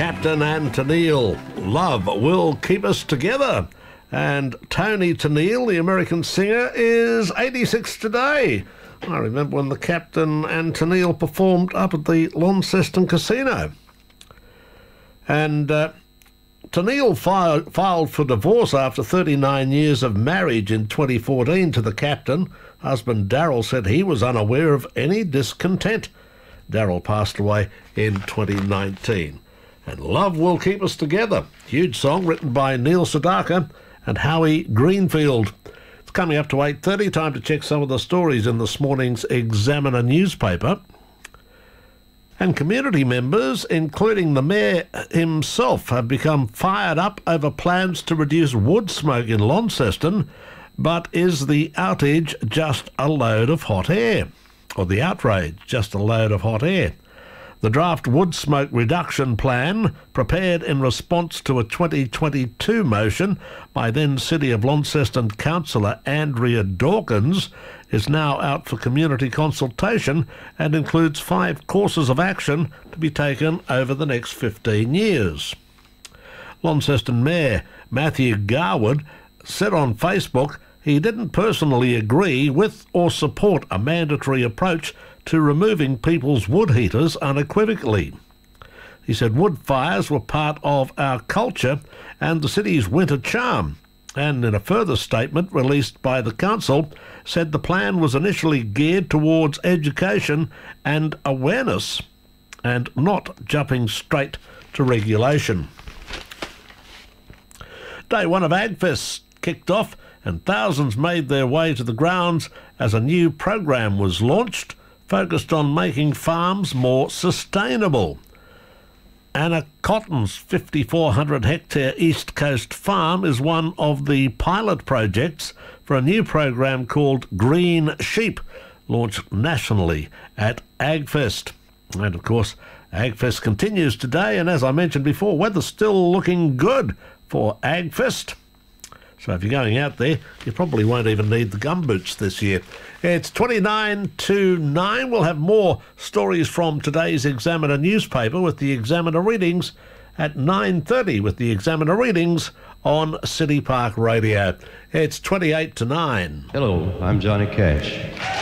Captain and Tennille, Love Will Keep Us Together. And Tony Tennille, the American singer, is 86 today. I remember when the Captain and Tennille performed up at the Launceston Casino. And Tennille filed for divorce after 39 years of marriage in 2014 to the Captain. Husband Daryl said he was unaware of any discontent. Daryl passed away in 2019. And Love Will Keep Us Together, huge song written by Neil Sedaka and Howie Greenfield. It's coming up to 8:30, time to check some of the stories in this morning's Examiner newspaper. And community members, including the mayor himself, have become fired up over plans to reduce wood smoke in Launceston. But is the outage just a load of hot air? Or the outrage just a load of hot air? The draft wood smoke reduction plan, prepared in response to a 2022 motion by then City of Launceston councillor Andrea Dawkins, is now out for community consultation and includes 5 courses of action to be taken over the next 15 years. Launceston Mayor Matthew Garwood said on Facebook he didn't personally agree with or support a mandatory approach to removing people's wood heaters unequivocally. He said wood fires were part of our culture and the city's winter charm, and in a further statement released by the council, said the plan was initially geared towards education and awareness and not jumping straight to regulation. Day 1 of AgFest kicked off and thousands made their way to the grounds as a new program was launched focused on making farms more sustainable. Anna Cotton's 5,400 hectare East Coast farm is one of the pilot projects for a new program called Green Sheep, launched nationally at AgFest. And of course, AgFest continues today, and as I mentioned before, weather's still looking good for AgFest. So if you're going out there, you probably won't even need the gumboots this year. It's 29 to 9. We'll have more stories from today's Examiner newspaper with the Examiner readings at 9:30 with the Examiner readings on City Park Radio. It's 28 to 9. Hello, I'm Johnny Cash.